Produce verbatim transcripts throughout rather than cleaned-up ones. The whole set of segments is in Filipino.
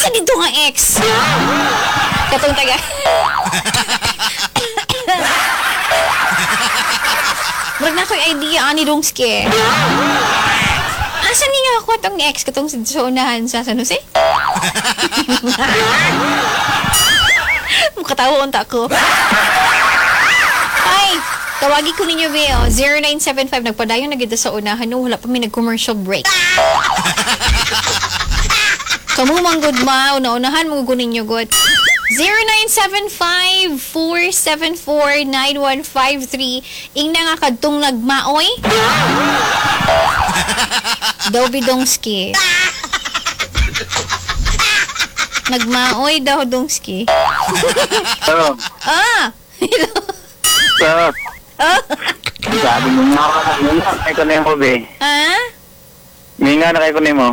Asa dito nga ex? Katong taga. Murag na ko'y idea ani Dongski. Asa niya ako itong ex katong sa unahan sa San Jose? Mukatawa unta ko. Ay, tawagi ko ninyo ba, zero nine seven five. Nagpadayon na gito sa unahan nung wala pa may nag-commercial break. Kamu manggod ma, una-unahan mo gunin nyo god. zero nine seven five, four seven four, nine one five three. Ing na nga kadtong nagmaoy. Dobby Dongski. Nagmaoy daw Dongski. Pero, Ah! Hello? pero, Ah? sabi mo nga ako, minga na kayo na mo, be. Ah? Minga na kayo na mo.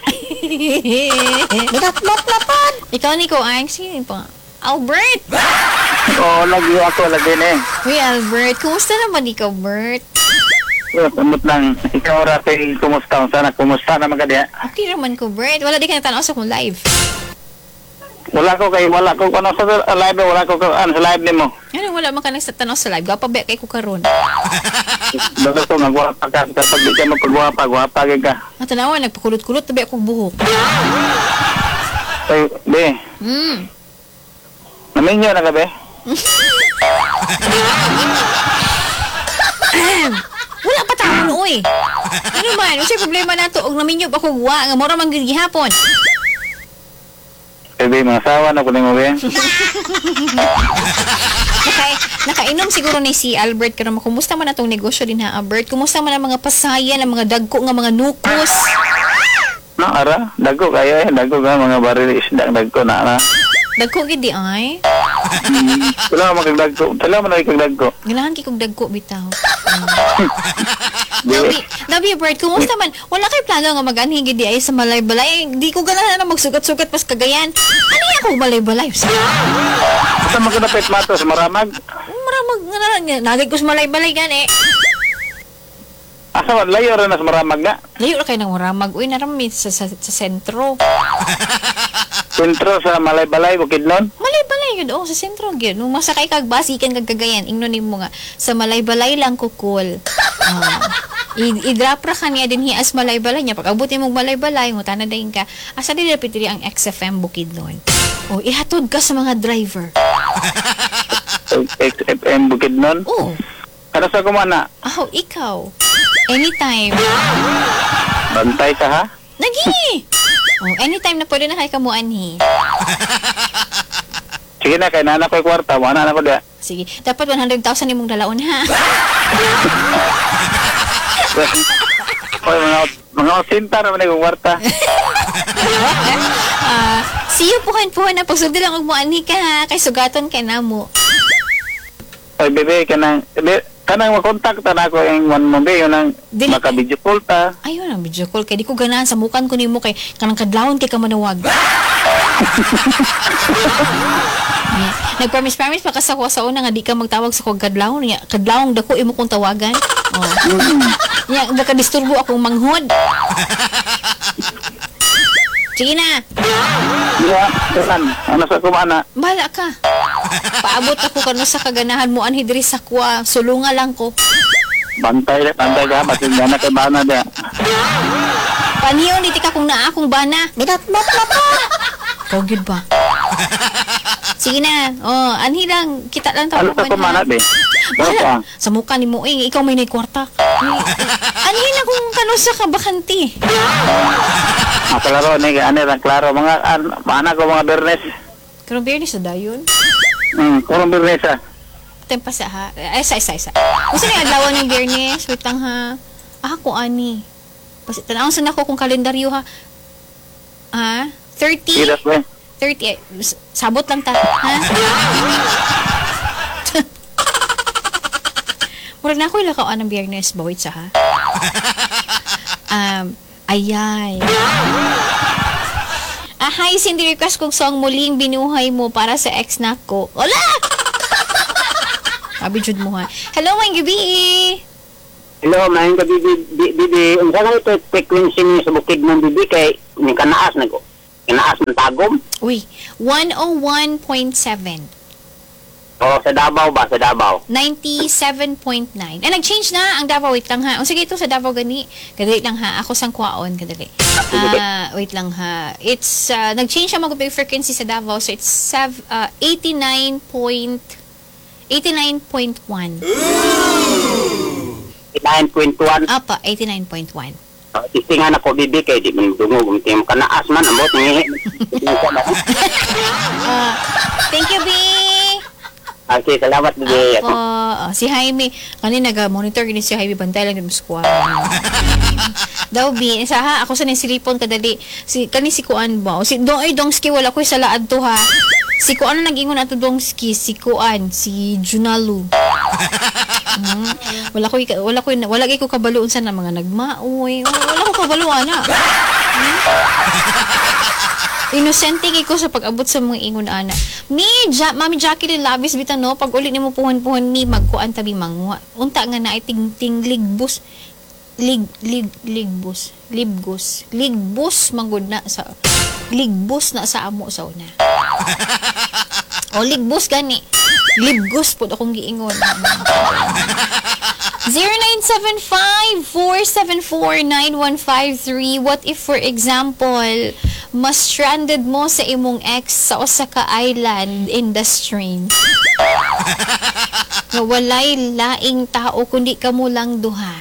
Lapat-lapat! Ikaw ni ko, ay, sino pa? Albert! Oo, lagi ako, lagi na eh. Uy, Albert, kumusta naman ikaw, Bert? Pero, Kamot lang, ikaw Rafael, kumusta? Sana, kumusta naman ka diya? Okay naman ko, Bert. Wala di ka natanaw sa kong live. Wala ko kay, wala ko ano sa live, wala ko ano sa live ni mo. Ano, wala man ka nagtatanaw sa live. Gapa ba kay ko karon? Bago ko, nagwapa ka, kapag di ka magpagwapa, gwapa ka. Ang tanawan, nagpakulot-kulot, tabi akong buhok. Ay, be, Hmm. naminyo na ka, be? Wala pa tayo no, uy. Ano man, usay problema na to. Og naminyo pa kong wa, nga mura man gihapon. Eh, be, mga sawa na ko na mo, be. Naka, nakainom siguro ni si Albert karon. Kumusta man atong negosyo din ha, Albert? Kumusta man ang mga pasayan, ang mga dagko nga mga nukos? No, ara, dago kayo eh, dago ka, mga baril isda, dago na, ara. Dagko gid di ay. Wala mo kag dagko, wala mo na kag dagko. Ganahan kay kog dagko bitaw. Dabi, Dabi Albert, kumusta man? Wala kay plano nga mag-anhi gid di ay sa malay-balay. Di ko ganahan na magsugat-sugat pas kagayan. Ano ya kog malay-balay? Basta magkadapit matos, maramag. Maramag nga na lang. Nagay ko sa malay-balay gani. Asa man, layo rin na sa maramag na. Layo ra kay nang maramag. Uy, narami sa, sa, sa sentro. Sentro sa Malay-Balay, Bukidnon. Malay-balay yun. Oh, sa sentro yun. Nung masakay kag bus, ikan kag kagayan. Ingnonin mo nga. Sa malay-balay lang ko cool. Uh, I-drop ra ka niya din hias malay-balay niya. Pag abutin mong malay-balay, ngutana dahin ka. Asa din napitiri ang X F M Bukidnon. Oh, ihatod ka sa mga driver. X F M Bukidnon. Oh. Ano sa kumana? Oh, ikaw. Anytime. Bantay ka ha? Nagi! Oh, anytime na pwede na kay kamuanhi. Sige na, kay nana ko yung kwarta. Wana na ko diya. Sige, dapat one hundred thousand imong dalaon ha. Oy, mga, mga osinta naman yung kwarta. Ah, see you puhan-puhan na pagsugdi lang og muanhi ka ha. Kay sugaton kay namo. Oy, bebe, kanang, bebe, kanang makontakta na ako yung one mo, be, yun ang Dili- maka-video call ta. Ayun ang video call kay di ko ganahan sa mukan ko nimo kay kanang kadlawon kay ka manawag. Nag-promise promise pa ka sa ko sa una nga di ka magtawag sa kog kadlawon niya. Kadlawon dako imo kong tawagan. Oh. Ya, baka disturbo akong manghod. Sige na. Diya, kanan, ano sa kumana? Bahala ka. Paabot ako kano sa kaganahan mo anhi diri sa kwa. Sulunga lang ko. Bantay, bantay ka, batin gana kay bana diya. Paniyon diti ka kung naa akong bana. Bidat mo pa. Kau gid ba? Sige na. Oh, anhi lang kita lang ta Ano sa kumana, be? Bahala. Basta. Sa mukha ni mo, eh, ikaw may nay kwarta. Anhi na kung kano sa kabakanti. Ah, klaro, ni, ano lang, klaro. Mga, an, mana ko mga bernes. Karong biyernes sa dayon. Hmm, kurang bernes ah. Tempa sa ha. Ay, isa, isa, isa. Kung saan yung adlawan ng biyernes, wait lang ha. Ah, ako ani. Basta, tanawang sa nako kung kalendaryo ha. Ha? thirty? Iras, be. thirty. Eh, s- sabot lang ta. Ha? Murag na ako ilakaw ng biyernes. Bawit sa ha. Um, ayay. Ah, hi, Cindy, request kong song muling binuhay mo para sa ex na ko. Wala! Sabi jud mo ha. Hello, ang gabi. Hello, maayong gabi, Bibi. Bibi, unsa lang ito frequency niyo sa bukid ng Bibi kay ni kanaas na ko. Kinaas ng tagom. Uy, one oh one point seven. O, sa Davao ba? Sa Davao. ninety-seven point nine. Eh, nag-change na ang Davao. Wait lang ha. O sige, ito sa Davao gani. Kadali lang ha. Ako sang kwaon. Kadali. Ah, wait lang ha. It's, uh, nag-change siya mag frequency sa Davao. So, it's sev- uh, eighty-nine point one. nine point one. Apa, eighty-nine point one. Uh, Tistingan ako, bibi, kay di man dungog. Hindi mo kanaas man. Ambot, ngihi. Uh, thank you, B. Okay, salamat, bibi. Ako, ah, si Jaime, kanina nag-monitor gini si Jaime, bantay lang din sa kuwan. Daw, B, isa ha, ako sa nisilipon kadali, si, kani si Kuan ba? O, si, dong, ay, dongski, wala ko sa laad to ha. Si Kuan na nag-ingon ato dongski, si Kuan, si Junalu. Hmm. Wala ko, wala ko, wala ko kabaluon sa na mga nagmaoy. Wala ko kabaluan na. Hmm? Inosente kay ko sa pag-abot sa mga ingon ana. Ni ja, Mami Jacqueline Labis bitan no, pag uli nimo puhon-puhon ni magkuan tabi mangwa. Unta nga na ting ting ligbus lig lig ligbus libgus ligbus manggod na sa ligbus na sa amo sa una. O ligbus gani. Libgus po akong giingon. zero nine seven five, four seven four, nine one five three. What if, for example, mas stranded mo sa imong ex sa usa ka island in the stream? Nga walay laing tao kundi kamo lang duha.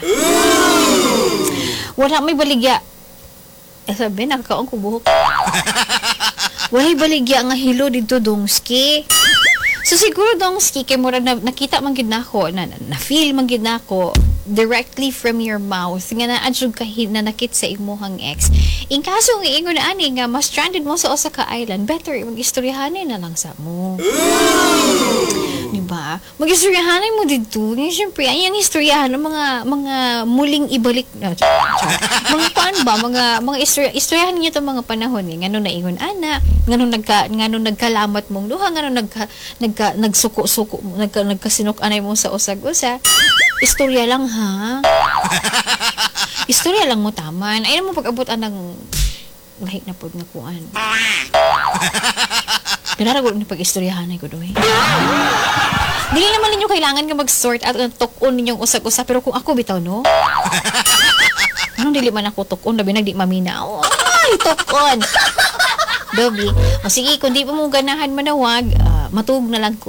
Wala may baligya. Eh, sabi, nakakaon ko buhok. Walay baligya nga hilo dito dongski. So siguro dongski kay mura na, nakita man gid nako na, na feel man gid nako directly from your mouth nga naa jud ka na nakit sa imuhang ex. In kaso nga ingon na ani nga mas stranded mo sa usa ka island, better mag-istoryahanay na lang sa mo. Diba? Mag-istoryahanay mo dito. Nga syempre ayan istoryahan ng mga mga muling ibalik na mga kuan ba mga mga istorya istoryahan niyo tong mga panahon eh ngano na ingon ana ngano nagka ngano nagkalamat mong duha ngano nagka nagka nagsuko-suko nagka nagkasinok anay mo sa usag-usa. Istorya lang ha. Istorya lang mo taman. Ayun mo pag-abot anang lahi na pod nga kuan. Pinara ko ni pag-istoryahanay ko doy. Dili naman ninyo kailangan nga mag-sort out ang tukon ninyong usag-usa pero kung ako bitaw no. Anong dili man ako tukon labi nagdi maminaw. Ay, tukon. Dobi. O sige, kung di pa mo ganahan manawag, uh, matug na lang ko.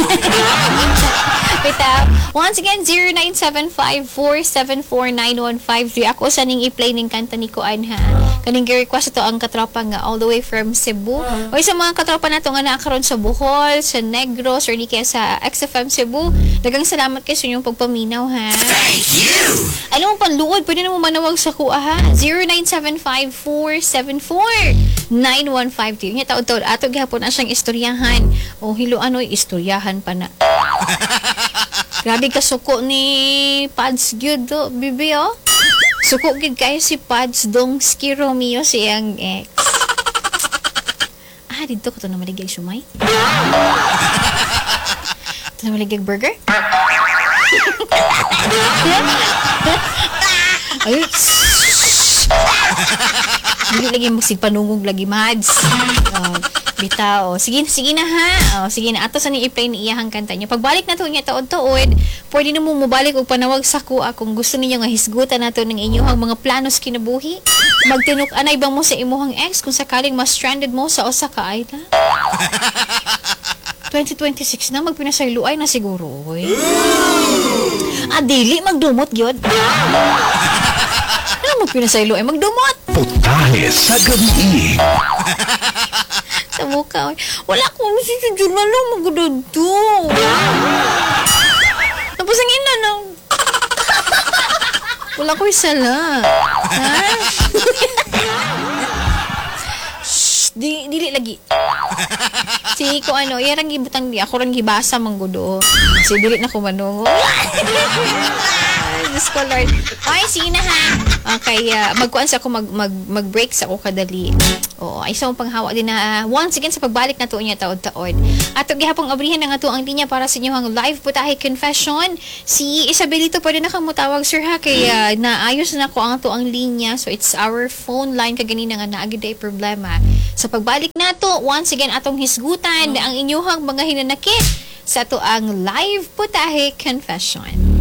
Bitaw. Once again, zero nine seven five, four seven four, nine one five three. Ako sa ning i-play ning kanta ni Kuan ha. Kaning request ito ang katropa nga all the way from Cebu. O sa mga katropa nato nga naakaroon sa Bohol, sa Negros, or di kaya sa X F M Cebu. Dagang salamat kayo sa inyong pagpaminaw ha. Thank you! Alam mo panluod, pwede na mo manawag sa kuha ha. zero nine seven five, four seven four, nine one five three. Nga taod-taod, ato gihapon na siyang istoryahan. O hilo ano'y istoryahan pa na. Grabe ka suko ni Pads Gyud do, bibi oh. Suko gid kayo si Pads Dongski Romeo siyang ex. Ah, dito ko to na maligay sumay. Ito na maligay burger. Ay, hindi lagi magsigpanungog lagi, Mads. Oh, bitaw. Sige, sige na ha. Oh, sige na. Ato sa ni i-play ni iyahang kanta niya. Pagbalik na to niya taod-taod, pwede na mo mubalik og panawag sa kuha kung gusto niyo nga hisgutan nato ng inyong mga planos kinabuhi. Magtinuk anay bang mo sa imuhang ex kung sakaling mas stranded mo sa usa ka island? twenty twenty-six na magpinasayloay na siguro. Oy. Ah, dili magdumot gyud. Ano magpinasayloay magdumot? Putahe sa gabi. Sa mukha. Oy. Wala ko masisudyo na lang magdudto. Tapos ang ina lang. Wala ko isala. Ha? Shh, di, dili lagi. Si ko ano, yarang gibutang di ako rang gibasa manggudo. Si dili na ko manungo. Diyos ko Lord. Ay, sige na ha. Okay, uh, magkuan sa ako mag, mag, mag-break sa ako kadali. Oo, ay isang panghawa din na uh, once again sa pagbalik na to niya taod-taod. At gihapong abrihan na nga to ang linya para sa inyo ang live putahe confession. Si Isabelito pwede na kamutawag sir ha kay uh, naayos na ko ang to ang linya. So it's our phone line kaganina nga naagid ay problema. Sa pagbalik nato, once again atong hisgutan ang inyuhang mga hinanakit sa ato ang live putahe confession.